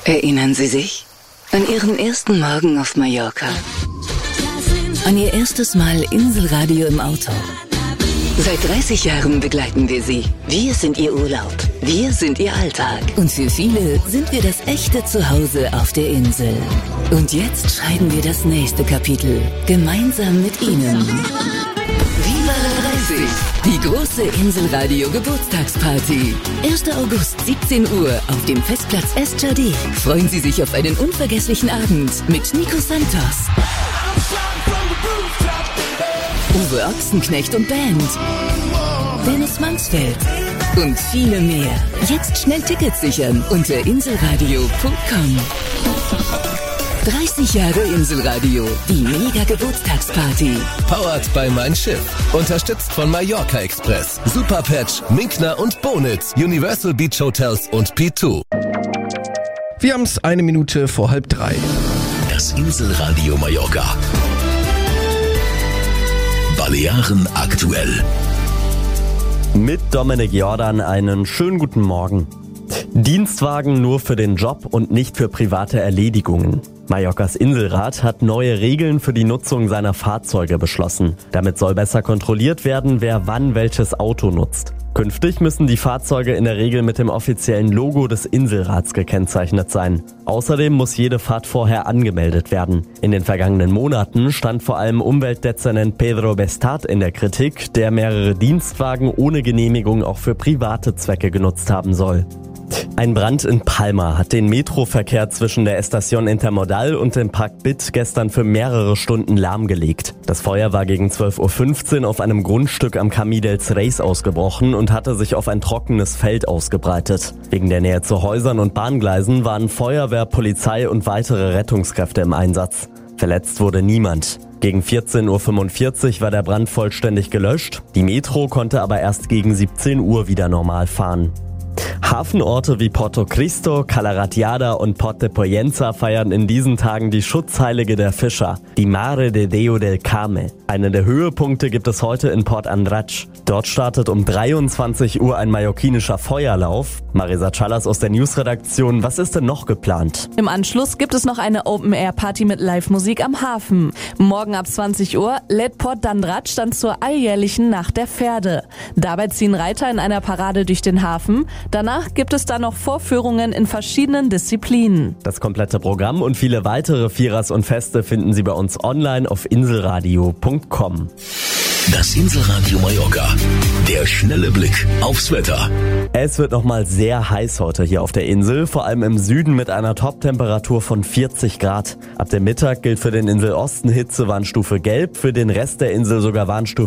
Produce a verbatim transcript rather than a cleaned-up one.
Erinnern Sie sich an Ihren ersten Morgen auf Mallorca? An Ihr erstes Mal Inselradio im Auto? Seit dreißig Jahren begleiten wir Sie. Wir sind Ihr Urlaub. Wir sind Ihr Alltag. Und für viele sind wir das echte Zuhause auf der Insel. Und jetzt schreiben wir das nächste Kapitel. Gemeinsam mit Ihnen. Viva la dreißig! Die große Inselradio Geburtstagsparty. erster August, siebzehn Uhr auf dem Festplatz Estjardé. Freuen Sie sich auf einen unvergesslichen Abend mit Nico Santos, Uwe Ochsenknecht und Band, Dennis Mansfeld und viele mehr. Jetzt schnell Tickets sichern unter inselradio punkt com. dreißig Jahre Inselradio, die Mega-Geburtstagsparty. Powered by Mein Schiff. Unterstützt von Mallorca Express, Superpatch, Minkner und Bonitz, Universal Beach Hotels und P zwei. Wir haben es eine Minute vor halb drei. Das Inselradio Mallorca. Balearen aktuell. Mit Dominik Jordan einen schönen guten Morgen. Dienstwagen nur für den Job und nicht für private Erledigungen. Mallorcas Inselrat hat neue Regeln für die Nutzung seiner Fahrzeuge beschlossen. Damit soll besser kontrolliert werden, wer wann welches Auto nutzt. Künftig müssen die Fahrzeuge in der Regel mit dem offiziellen Logo des Inselrats gekennzeichnet sein. Außerdem muss jede Fahrt vorher angemeldet werden. In den vergangenen Monaten stand vor allem Umweltdezernent Pedro Bestat in der Kritik, der mehrere Dienstwagen ohne Genehmigung auch für private Zwecke genutzt haben soll. Ein Brand in Palma hat den Metroverkehr zwischen der Estación Intermodal und dem Park Bit gestern für mehrere Stunden lahmgelegt. Das Feuer war gegen zwölf Uhr fünfzehn auf einem Grundstück am Camí dels Reis ausgebrochen und hatte sich auf ein trockenes Feld ausgebreitet. Wegen der Nähe zu Häusern und Bahngleisen waren Feuerwehr, Polizei und weitere Rettungskräfte im Einsatz. Verletzt wurde niemand. Gegen vierzehn Uhr fünfundvierzig war der Brand vollständig gelöscht. Die Metro konnte aber erst gegen siebzehn Uhr wieder normal fahren. Hafenorte wie Porto Cristo, Calaratiada und Port de Pollença feiern in diesen Tagen die Schutzheilige der Fischer, die Mare de Déu del Carme. Einen der Höhepunkte gibt es heute in Port Andratx. Dort startet um dreiundzwanzig Uhr ein mallorquinischer Feuerlauf. Marisa Chalas aus der Newsredaktion, was ist denn noch geplant? Im Anschluss gibt es noch eine Open-Air-Party mit Live-Musik am Hafen. Morgen ab zwanzig Uhr lädt Port d'Andratx dann zur alljährlichen Nacht der Pferde. Dabei ziehen Reiter in einer Parade durch den Hafen. Danach gibt es dann noch Vorführungen in verschiedenen Disziplinen. Das komplette Programm und viele weitere Vierers und Feste finden Sie bei uns online auf inselradio punkt com. Das Inselradio Mallorca. Der schnelle Blick aufs Wetter. Es wird nochmal sehr heiß heute hier auf der Insel, vor allem im Süden mit einer Top-Temperatur von vierzig Grad. Ab dem Mittag gilt für den Inselosten Hitzewarnstufe Gelb, für den Rest der Insel sogar Warnstufe